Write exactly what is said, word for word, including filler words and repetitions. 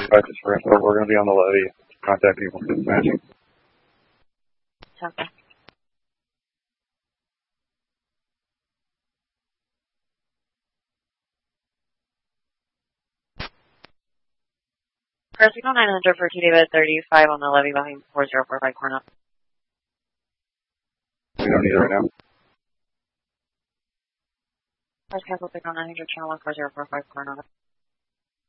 dispatches for info. We're going to be on the levee. Contact people dispatching. Okay. Press signal nine hundred for T David thirty-five on the levee behind four zero four five Coronado. We don't need it right now. Press cancel signal nine hundred channel one four zero four five Coronado.